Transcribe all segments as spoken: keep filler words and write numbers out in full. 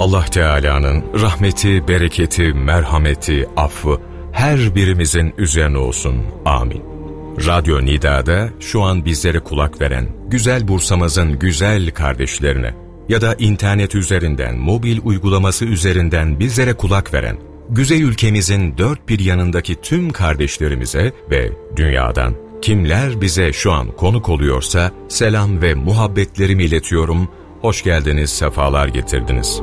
Allah Teala'nın rahmeti, bereketi, merhameti, affı her birimizin üzerine olsun. Amin. Radyo Nida'da şu an bizlere kulak veren güzel Bursa'mızın güzel kardeşlerine ya da internet üzerinden, mobil uygulaması üzerinden bizlere kulak veren güzel ülkemizin dört bir yanındaki tüm kardeşlerimize ve dünyadan kimler bize şu an konuk oluyorsa selam ve muhabbetlerimi iletiyorum. Hoş geldiniz, sefalar getirdiniz.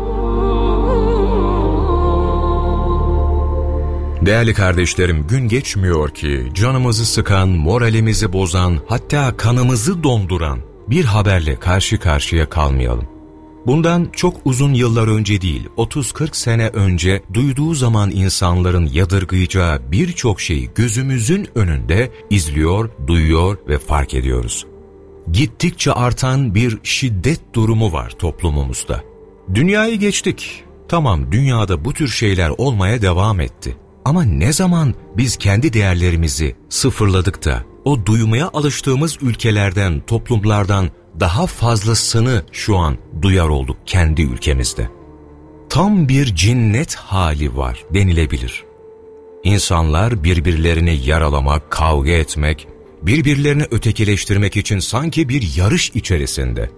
Değerli kardeşlerim, gün geçmiyor ki canımızı sıkan, moralimizi bozan, hatta kanımızı donduran bir haberle karşı karşıya kalmayalım. Bundan çok uzun yıllar önce değil, otuz kırk sene önce duyduğu zaman insanların yadırgayacağı birçok şeyi gözümüzün önünde izliyor, duyuyor ve fark ediyoruz. Gittikçe artan bir şiddet durumu var toplumumuzda. Dünyayı geçtik. Tamam, dünyada bu tür şeyler olmaya devam etti. Ama ne zaman biz kendi değerlerimizi sıfırladık da o duymaya alıştığımız ülkelerden, toplumlardan daha fazlasını şu an duyar olduk kendi ülkemizde. Tam bir cinnet hali var denilebilir. İnsanlar birbirlerini yaralamak, kavga etmek, birbirlerini ötekileştirmek için sanki bir yarış içerisinde.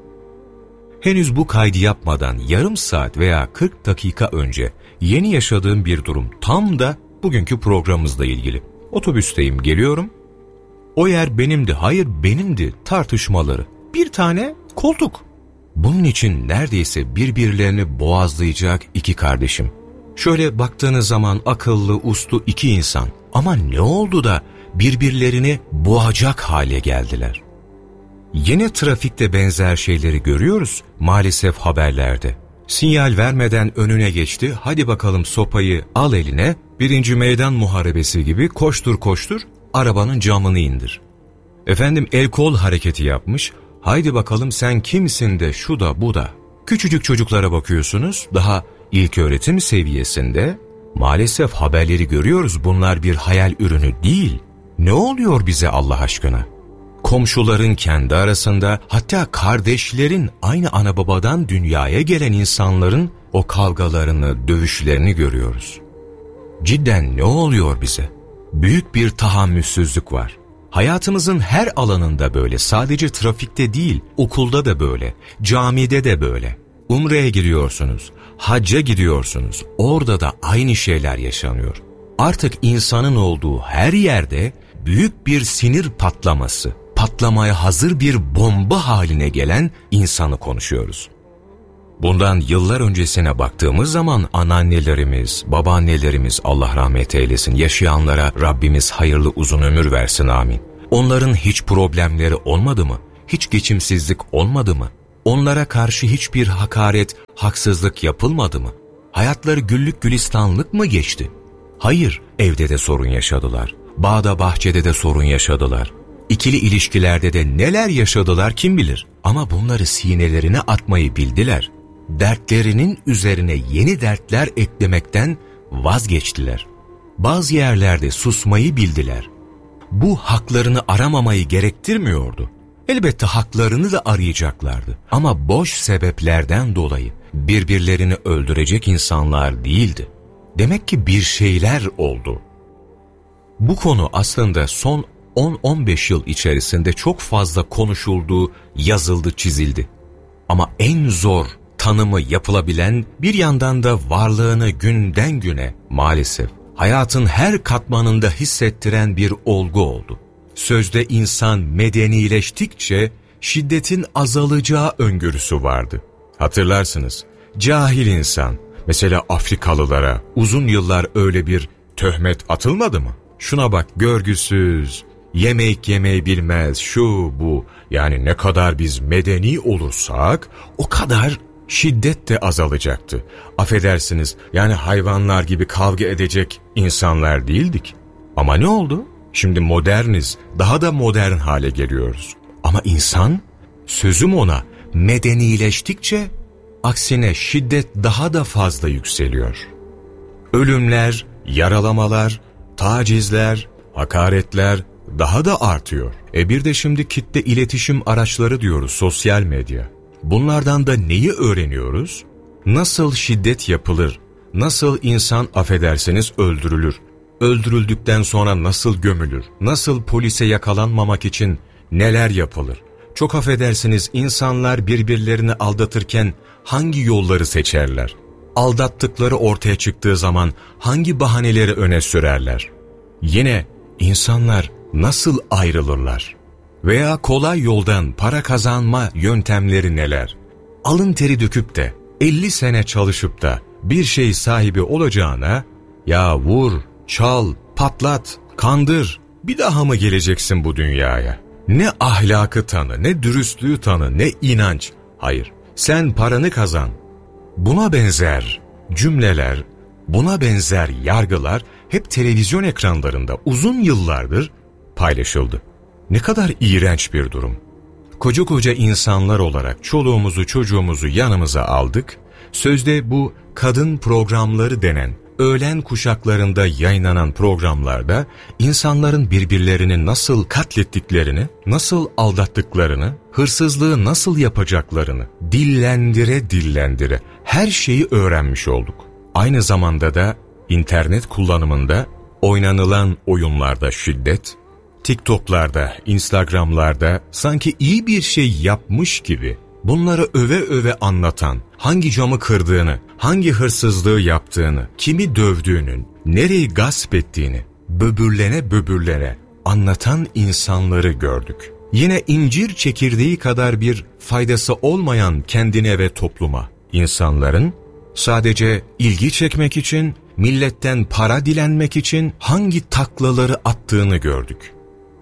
Henüz bu kaydı yapmadan yarım saat veya kırk dakika önce yeni yaşadığım bir durum tam da bugünkü programımızla ilgili. Otobüsteyim, geliyorum. O yer benimdi, hayır benimdi tartışmaları. Bir tane koltuk. Bunun için neredeyse birbirlerini boğazlayacak iki kardeşim. Şöyle baktığınız zaman akıllı, uslu iki insan. Ama ne oldu da birbirlerini boğacak hale geldiler? Yine trafikte benzer şeyleri görüyoruz maalesef haberlerde. Sinyal vermeden önüne geçti, hadi bakalım sopayı al eline, birinci meydan muharebesi gibi koştur koştur arabanın camını indir. Efendim el kol hareketi yapmış, haydi bakalım sen kimsin de şu da bu da. Küçücük çocuklara bakıyorsunuz, daha ilköğretim seviyesinde. Maalesef haberleri görüyoruz, bunlar bir hayal ürünü değil. Ne oluyor bize Allah aşkına? Komşuların kendi arasında, hatta kardeşlerin, aynı ana babadan dünyaya gelen insanların o kavgalarını, dövüşlerini görüyoruz. Cidden ne oluyor bize? Büyük bir tahammülsüzlük var. Hayatımızın her alanında böyle, sadece trafikte değil, okulda da böyle, camide de böyle. Umre'ye gidiyorsunuz, hacca gidiyorsunuz, orada da aynı şeyler yaşanıyor. Artık insanın olduğu her yerde büyük bir sinir patlaması, patlamaya hazır bir bomba haline gelen insanı konuşuyoruz. Bundan yıllar öncesine baktığımız zaman anneannelerimiz, babaannelerimiz, Allah rahmet eylesin, yaşayanlara Rabbimiz hayırlı uzun ömür versin, amin. Onların hiç problemleri olmadı mı? Hiç geçimsizlik olmadı mı? Onlara karşı hiçbir hakaret, haksızlık yapılmadı mı? Hayatları güllük gülistanlık mı geçti? Hayır, evde de sorun yaşadılar. Bağda bahçede de sorun yaşadılar. İkili ilişkilerde de neler yaşadılar kim bilir. Ama bunları sinelerine atmayı bildiler. Dertlerinin üzerine yeni dertler eklemekten vazgeçtiler. Bazı yerlerde susmayı bildiler. Bu haklarını aramamayı gerektirmiyordu. Elbette haklarını da arayacaklardı. Ama boş sebeplerden dolayı birbirlerini öldürecek insanlar değildi. Demek ki bir şeyler oldu. Bu konu aslında son on on beş yıl içerisinde çok fazla konuşuldu, yazıldı, çizildi. Ama en zor tanımı yapılabilen, bir yandan da varlığını günden güne maalesef hayatın her katmanında hissettiren bir olgu oldu. Sözde insan medenileştikçe şiddetin azalacağı öngörüsü vardı. Hatırlarsınız, cahil insan, mesela Afrikalılara uzun yıllar öyle bir töhmet atılmadı mı? Şuna bak, görgüsüz, yemek yemeyi bilmez, şu bu. Yani ne kadar biz medeni olursak o kadar şiddet de azalacaktı. Affedersiniz, yani hayvanlar gibi kavga edecek insanlar değildik. Ama ne oldu? Şimdi moderniz, daha da modern hale geliyoruz. Ama insan, sözüm ona, medenileştikçe aksine şiddet daha da fazla yükseliyor. Ölümler, yaralamalar, tacizler, hakaretler daha da artıyor. E bir de şimdi kitle iletişim araçları diyoruz, sosyal medya. Bunlardan da neyi öğreniyoruz? nasıl şiddet yapılır, nasıl insan affedersiniz öldürülür, öldürüldükten sonra nasıl gömülür, nasıl polise yakalanmamak için neler yapılır. Çok affedersiniz insanlar birbirlerini aldatırken hangi yolları seçerler? Aldattıkları ortaya çıktığı zaman hangi bahaneleri öne sürerler? Yine insanlar nasıl ayrılırlar? Veya kolay yoldan para kazanma yöntemleri neler? Alın teri döküp de elli sene çalışıp da bir şey sahibi olacağına ya vur, çal, patlat, kandır, bir daha mı geleceksin bu dünyaya? Ne ahlakı tanı, ne dürüstlüğü tanı, ne inanç. Hayır, sen paranı kazan. Buna benzer cümleler, buna benzer yargılar hep televizyon ekranlarında uzun yıllardır paylaşıldı. Ne kadar iğrenç bir durum. Koca koca insanlar olarak çoluğumuzu çocuğumuzu yanımıza aldık. Sözde bu kadın programları denen öğlen kuşaklarında yayınlanan programlarda insanların birbirlerini nasıl katlettiklerini, nasıl aldattıklarını, hırsızlığı nasıl yapacaklarını dillendire dillendire her şeyi öğrenmiş olduk. Aynı zamanda da internet kullanımında oynanılan oyunlarda şiddet, TikTok'larda, Instagram'larda sanki iyi bir şey yapmış gibi bunları öve öve anlatan, hangi camı kırdığını, hangi hırsızlığı yaptığını, kimi dövdüğünün, nereyi gasp ettiğini böbürlene böbürlene anlatan insanları gördük. Yine incir çekirdeği kadar bir faydası olmayan kendine ve topluma, insanların sadece ilgi çekmek için, milletten para dilenmek için hangi taklaları attığını gördük.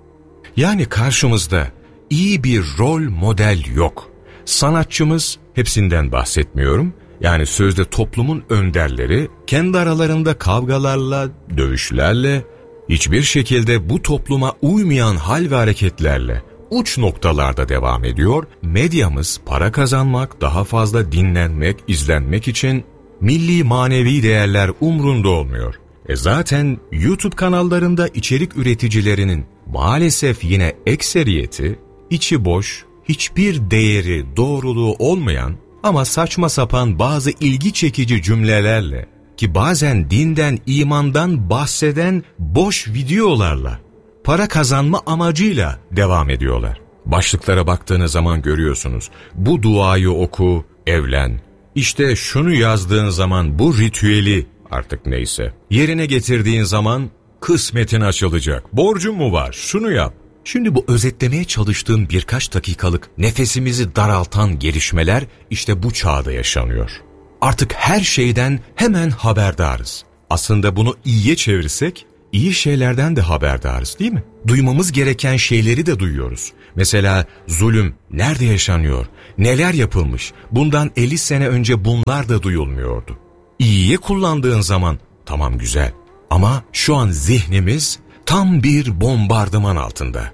Yani karşımızda iyi bir rol model yok. Sanatçımız, hepsinden bahsetmiyorum, yani sözde toplumun önderleri kendi aralarında kavgalarla, dövüşlerle, hiçbir şekilde bu topluma uymayan hal ve hareketlerle uç noktalarda devam ediyor. Medyamız para kazanmak, daha fazla dinlenmek, izlenmek için milli manevi değerler umrunda olmuyor. E zaten YouTube kanallarında içerik üreticilerinin maalesef yine ekseriyeti içi boş, hiçbir değeri, doğruluğu olmayan ama saçma sapan bazı ilgi çekici cümlelerle ki bazen dinden, imandan bahseden boş videolarla, para kazanma amacıyla devam ediyorlar. Başlıklara baktığınız zaman görüyorsunuz. Bu duayı oku, evlen. İşte şunu yazdığın zaman bu ritüeli artık neyse yerine getirdiğin zaman kısmetin açılacak. Borcun mu var? Şunu yap. Şimdi bu özetlemeye çalıştığım birkaç dakikalık nefesimizi daraltan gelişmeler işte bu çağda yaşanıyor. Artık her şeyden hemen haberdarız. Aslında bunu iyiye çevirsek iyi şeylerden de haberdarız değil mi? Duymamız gereken şeyleri de duyuyoruz. Mesela zulüm nerede yaşanıyor? Neler yapılmış? Bundan elli sene önce bunlar da duyulmuyordu. İyiye kullandığın zaman tamam güzel ama şu an zihnimiz tam bir bombardıman altında.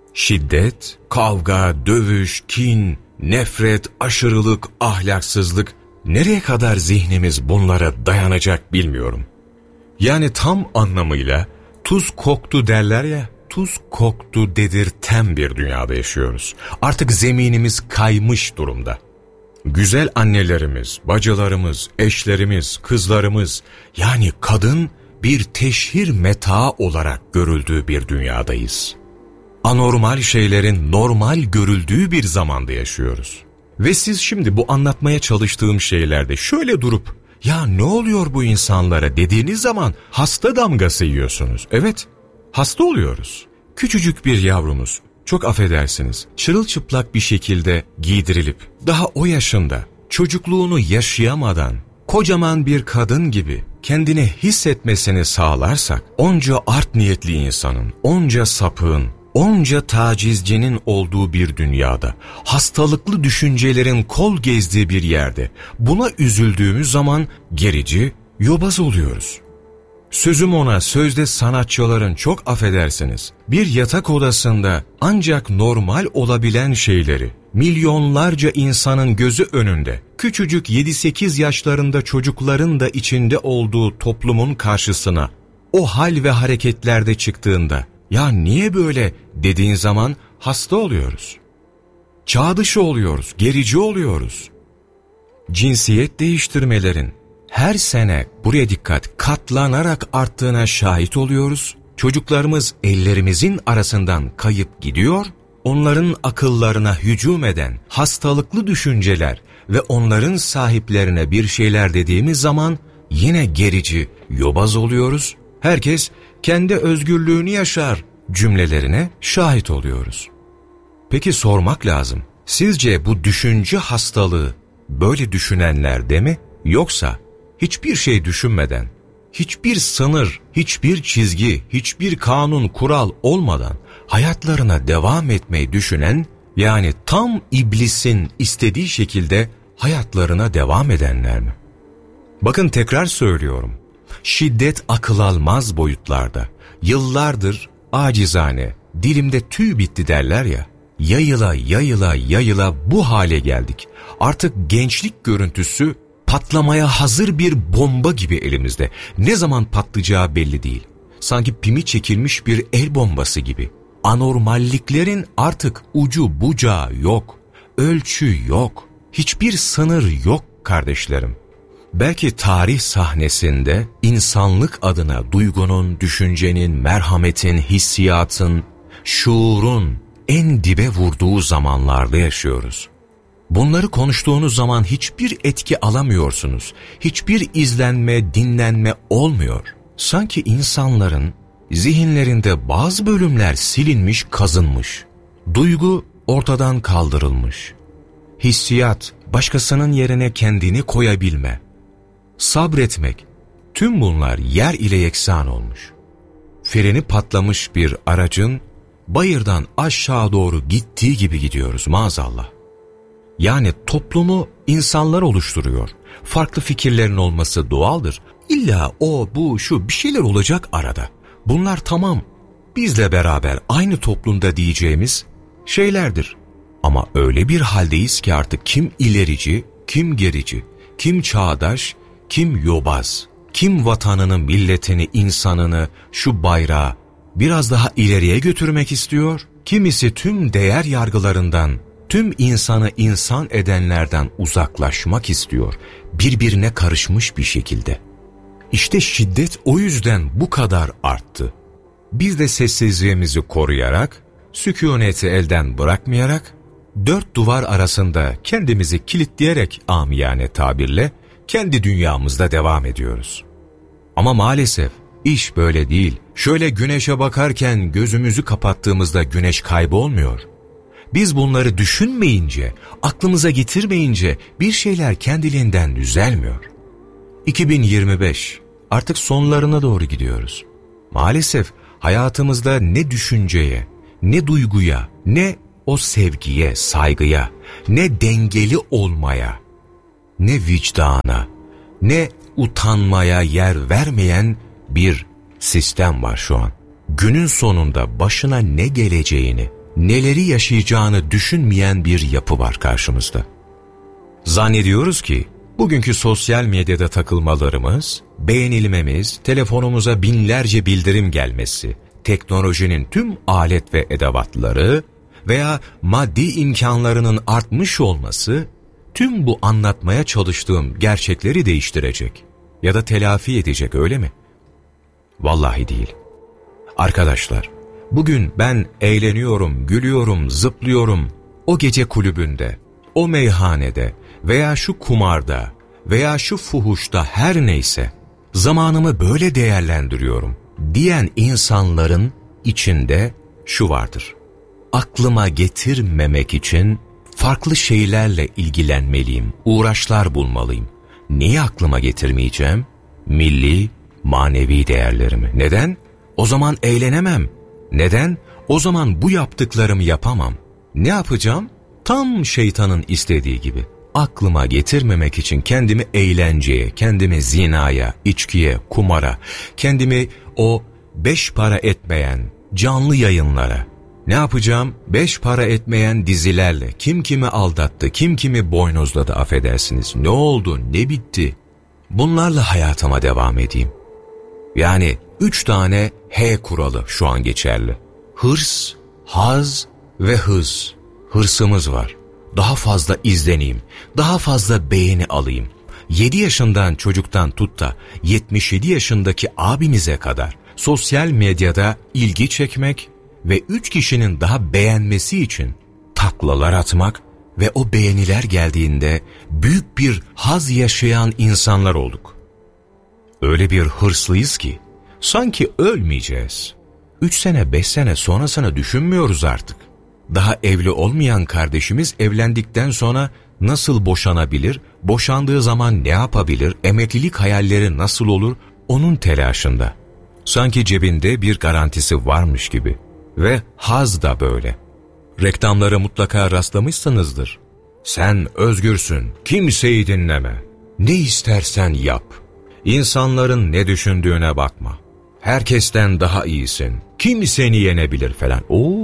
Şiddet, kavga, dövüş, kin, nefret, aşırılık, ahlaksızlık, nereye kadar zihnimiz bunlara dayanacak bilmiyorum. Yani tam anlamıyla tuz koktu derler ya, tuz koktu dedirten bir dünyada yaşıyoruz. Artık zeminimiz kaymış durumda. Güzel annelerimiz, bacılarımız, eşlerimiz, kızlarımız, yani kadın bir teşhir metaı olarak görüldüğü bir dünyadayız. Anormal şeylerin normal görüldüğü bir zamanda yaşıyoruz. Ve siz şimdi bu anlatmaya çalıştığım şeylerde şöyle durup ya ne oluyor bu insanlara dediğiniz zaman hasta damgası yiyorsunuz. Evet, hasta oluyoruz. Küçücük bir yavrumuz, çok affedersiniz, çırılçıplak bir şekilde giydirilip daha o yaşında çocukluğunu yaşayamadan kocaman bir kadın gibi kendini hissetmesini sağlarsak onca art niyetli insanın, onca sapığın, onca tacizcinin olduğu bir dünyada, hastalıklı düşüncelerin kol gezdiği bir yerde buna üzüldüğümüz zaman gerici, yobaz oluyoruz. Sözüm ona sözde sanatçıların çok affedersiniz bir yatak odasında ancak normal olabilen şeyleri milyonlarca insanın gözü önünde küçücük yedi sekiz yaşlarında çocukların da içinde olduğu toplumun karşısına o hal ve hareketlerde çıktığında ya niye böyle dediğin zaman hasta oluyoruz. Çağ dışı oluyoruz, gerici oluyoruz. cinsiyet değiştirmelerin her sene, buraya dikkat, katlanarak arttığına şahit oluyoruz. Çocuklarımız ellerimizin arasından kayıp gidiyor, onların akıllarına hücum eden hastalıklı düşünceler ve onların sahiplerine bir şeyler dediğimiz zaman yine gerici, yobaz oluyoruz. Herkes kendi özgürlüğünü yaşar cümlelerine şahit oluyoruz. Peki sormak lazım, sizce bu düşünce hastalığı böyle düşünenlerde mi, yoksa hiçbir şey düşünmeden, hiçbir sınır, hiçbir çizgi, hiçbir kanun, kural olmadan hayatlarına devam etmeyi düşünen, yani tam iblisin istediği şekilde hayatlarına devam edenler mi? Bakın tekrar söylüyorum, şiddet akıl almaz boyutlarda, yıllardır acizane, dilimde tüy bitti derler ya, yayıla yayıla yayıla bu hale geldik. Artık gençlik görüntüsü patlamaya hazır bir bomba gibi elimizde. Ne zaman patlayacağı belli değil. Sanki pimi çekilmiş bir el bombası gibi. Anormalliklerin artık ucu bucağı yok. Ölçü yok. Hiçbir sınır yok kardeşlerim. Belki tarih sahnesinde insanlık adına duygunun, düşüncenin, merhametin, hissiyatın, şuurun en dibe vurduğu zamanlarda yaşıyoruz. Bunları konuştuğunuz zaman hiçbir etki alamıyorsunuz. Hiçbir izlenme, dinlenme olmuyor. Sanki insanların zihinlerinde bazı bölümler silinmiş, kazınmış. Duygu ortadan kaldırılmış. Hissiyat, başkasının yerine kendini koyabilme. Sabretmek, tüm bunlar yer ile yeksan olmuş. Freni patlamış bir aracın bayırdan aşağı doğru gittiği gibi gidiyoruz maazallah. Yani toplumu insanlar oluşturuyor. Farklı fikirlerin olması doğaldır. İlla o, bu, şu bir şeyler olacak arada. Bunlar tamam, bizle beraber aynı toplumda diyeceğimiz şeylerdir. Ama öyle bir haldeyiz ki artık kim ilerici, kim gerici, kim çağdaş, kim yobaz, kim vatanını, milletini, insanını, şu bayrağı biraz daha ileriye götürmek istiyor, kimisi tüm değer yargılarından, tüm insanı insan edenlerden uzaklaşmak istiyor, birbirine karışmış bir şekilde. İşte şiddet o yüzden bu kadar arttı. Biz de sessizliğimizi koruyarak, sükuneti elden bırakmayarak, dört duvar arasında kendimizi kilitleyerek amiyane tabirle, kendi dünyamızda devam ediyoruz. Ama maalesef iş böyle değil. Şöyle güneşe bakarken gözümüzü kapattığımızda güneş kaybolmuyor. Biz bunları düşünmeyince, aklımıza getirmeyince bir şeyler kendiliğinden düzelmiyor. iki bin yirmi beş artık sonlarına doğru gidiyoruz. Maalesef hayatımızda ne düşünceye, ne duyguya, ne o sevgiye, saygıya, ne dengeli olmaya, ne vicdana, ne utanmaya yer vermeyen bir sistem var şu an. Günün sonunda başına ne geleceğini, neleri yaşayacağını düşünmeyen bir yapı var karşımızda. Zannediyoruz ki bugünkü sosyal medyada takılmalarımız, beğenilmemiz, telefonumuza binlerce bildirim gelmesi, teknolojinin tüm alet ve edevatları veya maddi imkanlarının artmış olması, tüm bu anlatmaya çalıştığım gerçekleri değiştirecek ya da telafi edecek, öyle mi? Vallahi değil. Arkadaşlar, bugün ben eğleniyorum, gülüyorum, zıplıyorum, o gece kulübünde, o meyhanede veya şu kumarda veya şu fuhuşta, her neyse, zamanımı böyle değerlendiriyorum diyen insanların içinde şu vardır: aklıma getirmemek için farklı şeylerle ilgilenmeliyim, uğraşlar bulmalıyım. Neyi aklıma getirmeyeceğim? Milli, manevi değerlerimi. Neden? O zaman eğlenemem. Neden? O zaman bu yaptıklarımı yapamam. Ne yapacağım? Tam şeytanın istediği gibi. Aklıma getirmemek için kendimi eğlenceye, kendimi zinaya, içkiye, kumara, kendimi o beş para etmeyen canlı yayınlara, ne yapacağım? Beş para etmeyen dizilerle kim kimi aldattı, kim kimi boynuzladı, affedersiniz. Ne oldu, ne bitti? Bunlarla hayatıma devam edeyim. Yani üç tane H kuralı şu an geçerli. Hırs, haz ve hız. Hırsımız var. daha fazla izleneyim, daha fazla beğeni alayım. yedi yaşından çocuktan tut da yetmiş yedi yaşındaki abimize kadar sosyal medyada ilgi çekmek ve üç kişinin daha beğenmesi için taklalar atmak ve o beğeniler geldiğinde büyük bir haz yaşayan insanlar olduk. Öyle bir hırslıyız ki sanki ölmeyeceğiz. Üç sene beş sene sonrasını düşünmüyoruz artık. Daha evli olmayan kardeşimiz evlendikten sonra nasıl boşanabilir, boşandığı zaman ne yapabilir, emeklilik hayalleri nasıl olur, onun telaşında. Sanki cebinde bir garantisi varmış gibi. Ve haz da böyle. Reklamlara mutlaka rastlamışsınızdır. Sen özgürsün, kimseyi dinleme. Ne istersen yap. İnsanların ne düşündüğüne bakma. Herkesten daha iyisin. Kim seni yenebilir falan. Oo.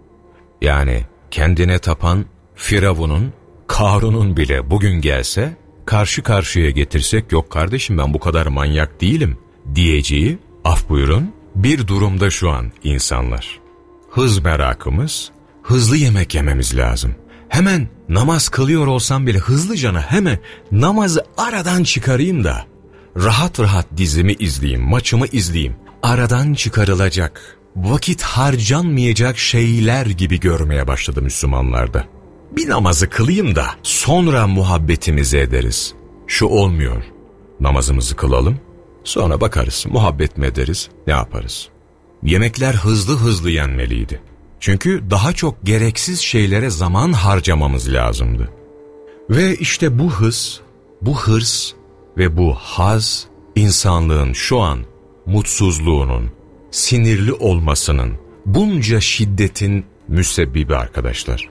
Yani kendine tapan Firavun'un, Karun'un bile bugün gelse, karşı karşıya getirsek, yok kardeşim ben bu kadar manyak değilim diyeceği, af buyurun, bir durumda şu an insanlar. Hız merakımız, hızlı yemek yememiz lazım. Hemen namaz kılıyor olsam bile hızlıcana hemen namazı aradan çıkarayım da rahat rahat dizimi izleyeyim, maçımı izleyeyim. Aradan çıkarılacak, vakit harcanmayacak şeyler gibi görmeye başladı Müslümanlarda. Bir namazı kılayım da sonra muhabbetimizi ederiz. Şu olmuyor. Namazımızı kılalım, sonra bakarız, muhabbet mi ederiz, ne yaparız? Yemekler hızlı hızlı yenmeliydi. Çünkü daha çok gereksiz şeylere zaman harcamamız lazımdı. Ve işte bu hız, bu hırs ve bu haz insanlığın şu an mutsuzluğunun, sinirli olmasının, bunca şiddetin müsebbibi arkadaşlar.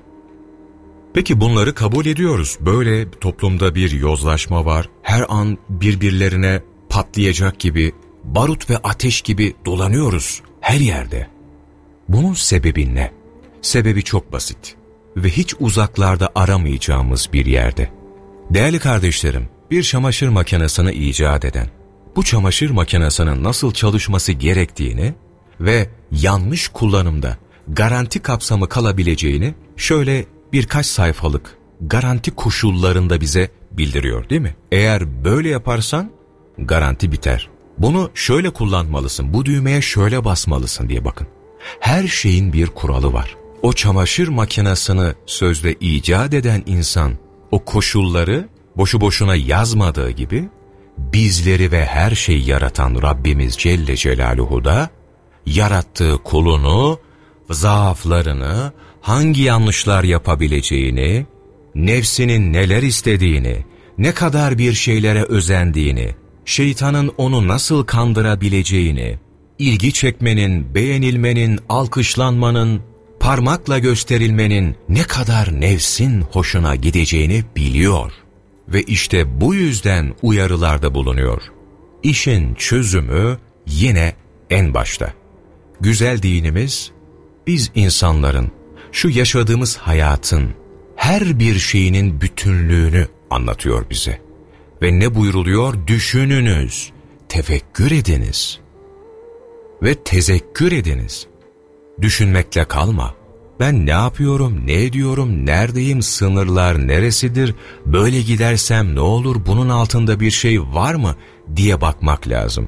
Peki bunları kabul ediyoruz. Böyle toplumda bir yozlaşma var. Her an birbirlerine patlayacak gibi, barut ve ateş gibi dolanıyoruz her yerde. Bunun sebebi ne? Sebebi çok basit ve hiç uzaklarda aramayacağımız bir yerde. Değerli kardeşlerim, bir çamaşır makinesini icat eden, bu çamaşır makinesinin nasıl çalışması gerektiğini ve yanlış kullanımda garanti kapsamı kalabileceğini şöyle birkaç sayfalık garanti koşullarında bize bildiriyor, değil mi? Eğer böyle yaparsan garanti biter. Bunu şöyle kullanmalısın, bu düğmeye şöyle basmalısın diye bakın. Her şeyin bir kuralı var. O çamaşır makinesini sözde icat eden insan o koşulları boşu boşuna yazmadığı gibi bizleri ve her şeyi yaratan Rabbimiz Celle Celaluhu da yarattığı kulunu, zaaflarını, hangi yanlışlar yapabileceğini, nefsinin neler istediğini, ne kadar bir şeylere özendiğini, şeytanın onu nasıl kandırabileceğini, ilgi çekmenin, beğenilmenin, alkışlanmanın, parmakla gösterilmenin ne kadar nefsin hoşuna gideceğini biliyor. Ve işte bu yüzden uyarılarda bulunuyor. İşin çözümü yine en başta. Güzel dinimiz, biz insanların, şu yaşadığımız hayatın her bir şeyinin bütünlüğünü anlatıyor bize. Ve ne buyruluyor? Düşününüz, tefekkür ediniz ve tezekkür ediniz. Düşünmekle kalma. Ben ne yapıyorum, ne ediyorum, neredeyim, sınırlar neresidir, böyle gidersem ne olur, bunun altında bir şey var mı diye bakmak lazım.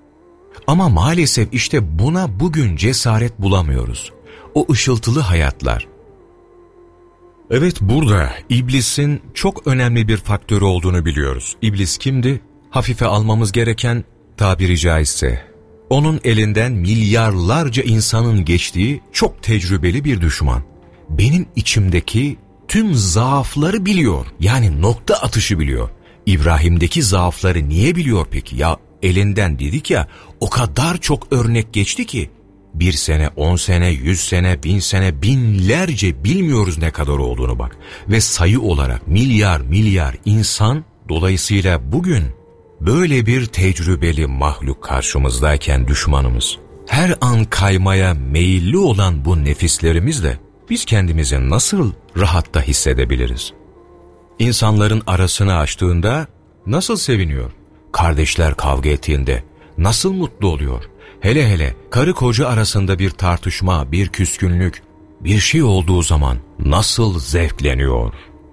Ama maalesef işte buna bugün cesaret bulamıyoruz. O ışıltılı hayatlar. Evet, burada iblisin çok önemli bir faktörü olduğunu biliyoruz. İblis kimdi? Hafife almamız gereken, tabiri caizse, onun elinden milyarlarca insanın geçtiği çok tecrübeli bir düşman. Benim içimdeki tüm zaafları biliyor. Yani nokta atışı biliyor. İbrahim'deki zaafları niye biliyor peki? Ya elinden dedik ya, o kadar çok örnek geçti ki bir sene, on sene, yüz sene, bin sene, binlerce bilmiyoruz ne kadar olduğunu bak. Ve sayı olarak milyar milyar insan, dolayısıyla bugün böyle bir tecrübeli mahluk karşımızdayken düşmanımız, her an kaymaya meyilli olan bu nefislerimizle biz kendimizi nasıl rahatta hissedebiliriz? İnsanların arasını açtığında nasıl seviniyor? Kardeşler kavga ettiğinde nasıl mutlu oluyor? Hele hele karı koca arasında bir tartışma, bir küskünlük, bir şey olduğu zaman nasıl zevkleniyor?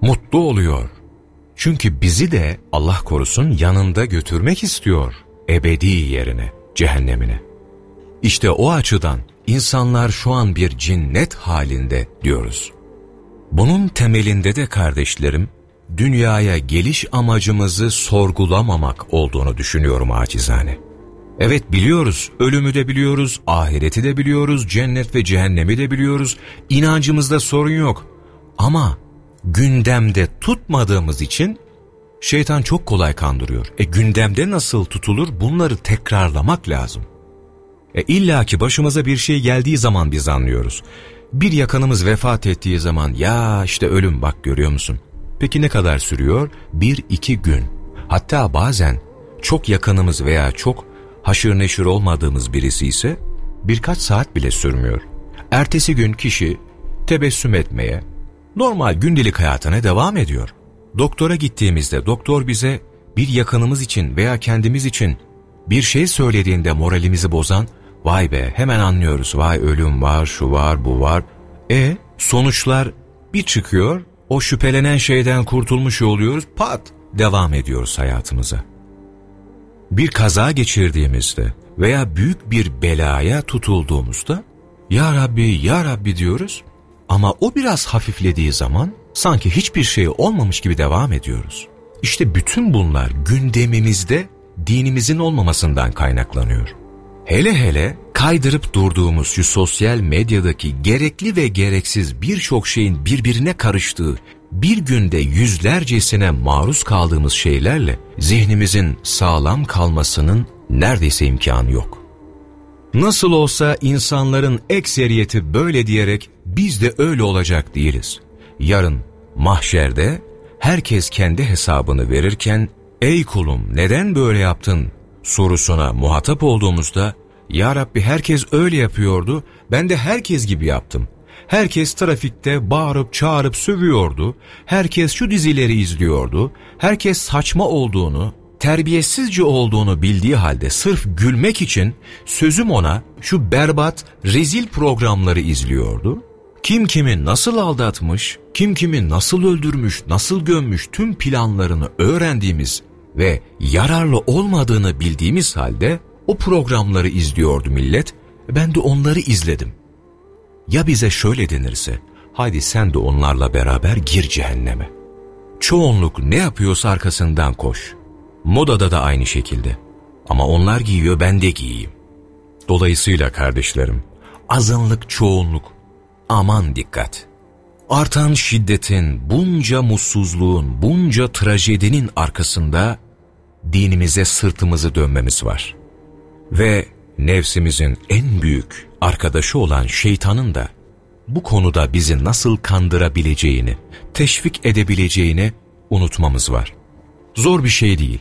mutlu oluyor. Çünkü bizi de Allah korusun yanında götürmek istiyor ebedi yerine, cehennemine. İşte o açıdan insanlar şu an bir cinnet halinde diyoruz. Bunun temelinde de kardeşlerim, dünyaya geliş amacımızı sorgulamamak olduğunu düşünüyorum acizane. Evet biliyoruz, ölümü de biliyoruz, ahireti de biliyoruz, cennet ve cehennemi de biliyoruz, inancımızda sorun yok. Ama gündemde tutmadığımız için şeytan çok kolay kandırıyor. E gündemde nasıl tutulur? Bunları tekrarlamak lazım. E illa ki başımıza bir şey geldiği zaman biz anlıyoruz. Bir yakınımız vefat ettiği zaman ya işte ölüm bak görüyor musun? Peki ne kadar sürüyor? Bir iki gün. Hatta bazen çok yakınımız veya çok haşır neşir olmadığımız birisi ise birkaç saat bile sürmüyor. Ertesi gün kişi tebessüm etmeye, normal gündelik hayatına devam ediyor. Doktora gittiğimizde doktor bize bir yakınımız için veya kendimiz için bir şey söylediğinde moralimizi bozan, vay be hemen anlıyoruz, vay ölüm var, şu var, bu var. E sonuçlar bir çıkıyor, o şüphelenen şeyden kurtulmuş oluyoruz, pat devam ediyoruz hayatımıza. Bir kaza geçirdiğimizde veya büyük bir belaya tutulduğumuzda ya Rabbi, ya Rabbi diyoruz ama o biraz hafiflediği zaman sanki hiçbir şey olmamış gibi devam ediyoruz. İşte bütün bunlar gündemimizde dinimizin olmamasından kaynaklanıyor. Hele hele kaydırıp durduğumuz şu sosyal medyadaki gerekli ve gereksiz birçok şeyin birbirine karıştığı, bir günde yüzlercesine maruz kaldığımız şeylerle zihnimizin sağlam kalmasının neredeyse imkanı yok. Nasıl olsa insanların ekseriyeti böyle diyerek biz de öyle olacak değiliz. Yarın mahşerde herkes kendi hesabını verirken ey kulum neden böyle yaptın sorusuna muhatap olduğumuzda ya Rabbi herkes öyle yapıyordu, ben de herkes gibi yaptım. Herkes trafikte bağırıp çağırıp sövüyordu, herkes şu dizileri izliyordu, herkes saçma olduğunu, terbiyesizce olduğunu bildiği halde sırf gülmek için sözüm ona şu berbat, rezil programları izliyordu. Kim kimi nasıl aldatmış, kim kimi nasıl öldürmüş, nasıl gömmüş tüm planlarını öğrendiğimiz ve yararlı olmadığını bildiğimiz halde o programları izliyordu millet, ben de onları izledim. Ya bize şöyle denirse, hadi sen de onlarla beraber gir cehenneme. Çoğunluk ne yapıyorsa arkasından koş. Modada da aynı şekilde. Ama onlar giyiyor, ben de giyeyim. Dolayısıyla kardeşlerim, azınlık çoğunluk, aman dikkat. Artan şiddetin, bunca mutsuzluğun, bunca trajedinin arkasında dinimize sırtımızı dönmemiz var. Ve nefsimizin en büyük arkadaşı olan şeytanın da bu konuda bizi nasıl kandırabileceğini, teşvik edebileceğini unutmamız var. Zor bir şey değil.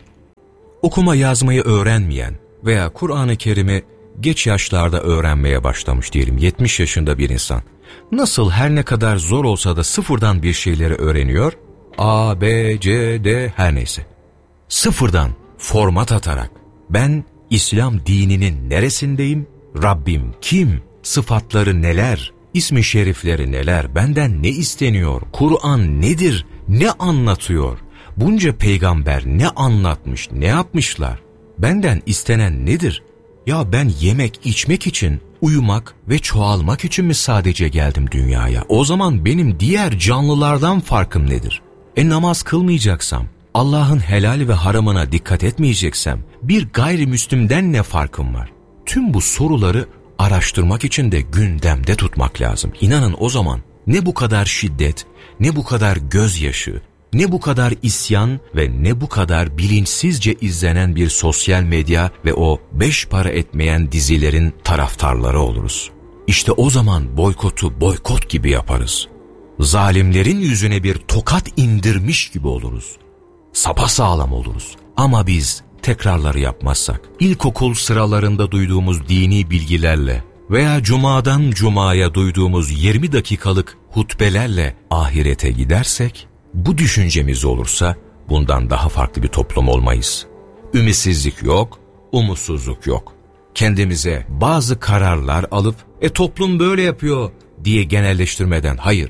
Okuma yazmayı öğrenmeyen veya Kur'an-ı Kerim'i geç yaşlarda öğrenmeye başlamış diyelim yetmiş yaşında bir insan. Nasıl her ne kadar zor olsa da sıfırdan bir şeyleri öğreniyor? A, B, C, D her neyse. Sıfırdan format atarak ben İslam dininin neresindeyim? Rabbim kim? Sıfatları neler? İsmi şerifleri neler? Benden ne isteniyor? Kur'an nedir? Ne anlatıyor? Bunca peygamber ne anlatmış? Ne yapmışlar? Benden istenen nedir? Ya ben yemek, içmek için, uyumak ve çoğalmak için mi sadece geldim dünyaya? O zaman benim diğer canlılardan farkım nedir? E namaz kılmayacaksam, Allah'ın helal ve haramına dikkat etmeyeceksem, bir gayrimüslimden ne farkım var? Tüm bu soruları araştırmak için de gündemde tutmak lazım. İnanın o zaman ne bu kadar şiddet, ne bu kadar gözyaşı, ne bu kadar isyan ve ne bu kadar bilinçsizce izlenen bir sosyal medya ve o beş para etmeyen dizilerin taraftarları oluruz. İşte o zaman boykotu boykot gibi yaparız. Zalimlerin yüzüne bir tokat indirmiş gibi oluruz. Sapasağlam oluruz. Ama biz tekrarları yapmazsak, ilkokul sıralarında duyduğumuz dini bilgilerle veya cumadan cumaya duyduğumuz yirmi dakikalık hutbelerle ahirete gidersek, bu düşüncemiz olursa bundan daha farklı bir toplum olmayız. Ümitsizlik yok, umutsuzluk yok. Kendimize bazı kararlar alıp, e toplum böyle yapıyor diye genelleştirmeden hayır,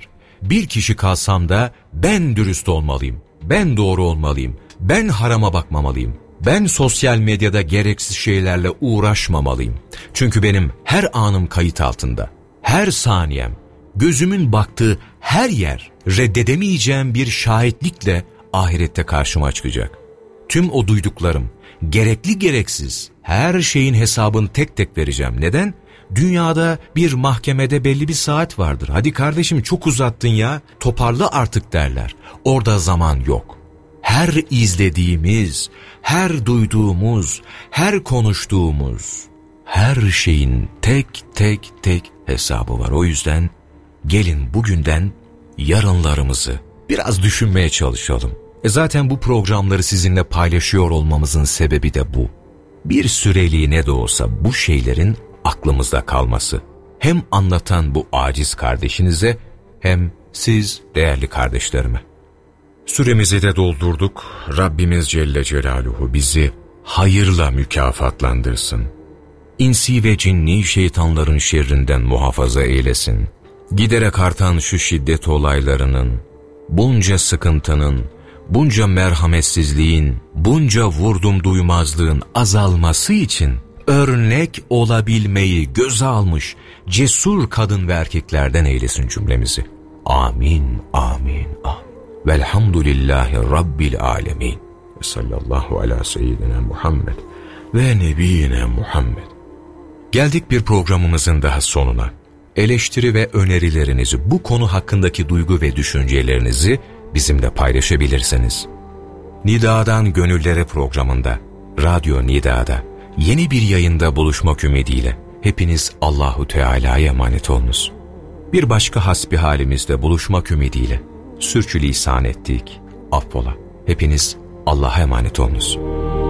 bir kişi kalsam da ben dürüst olmalıyım, ben doğru olmalıyım, ben harama bakmamalıyım, ben sosyal medyada gereksiz şeylerle uğraşmamalıyım. Çünkü benim her anım kayıt altında, her saniyem, gözümün baktığı her yer reddedemeyeceğim bir şahitlikle ahirette karşıma çıkacak. Tüm o duyduklarım, gerekli gereksiz, her şeyin hesabını tek tek vereceğim. Neden? Dünyada bir mahkemede belli bir saat vardır. Hadi kardeşim çok uzattın ya, toparla artık derler. Orada zaman yok. Her izlediğimiz, her duyduğumuz, her konuştuğumuz, her şeyin tek tek tek hesabı var. O yüzden gelin bugünden yarınlarımızı biraz düşünmeye çalışalım. E zaten bu programları sizinle paylaşıyor olmamızın sebebi de bu. Bir süreliğine de olsa bu şeylerin aklımızda kalması. Hem anlatan bu aciz kardeşinize hem siz değerli kardeşlerime. Süremizi de doldurduk. Rabbimiz Celle Celaluhu bizi hayırla mükafatlandırsın. İnsi ve cinni şeytanların şerrinden muhafaza eylesin. Giderek artan şu şiddet olaylarının, bunca sıkıntının, bunca merhametsizliğin, bunca vurdum duymazlığın azalması için örnek olabilmeyi göze almış cesur kadın ve erkeklerden eylesin cümlemizi. Amin, amin, amin. Velhamdülillahi Rabbil alemin. Ve sallallahu ala seyyidina Muhammed ve nebiyyina Muhammed. Geldik bir programımızın daha sonuna. Eleştiri ve önerilerinizi, bu konu hakkındaki duygu ve düşüncelerinizi bizimle paylaşabilirsiniz. Nida'dan Gönüllere programında, Radyo Nida'da yeni bir yayında buluşmak ümidiyle hepiniz Allahu Teala'ya emanet olunuz. Bir başka hasbihalimizde buluşmak ümidiyle sürçülisan ettik, affola. Hepiniz Allah'a emanet olunuz.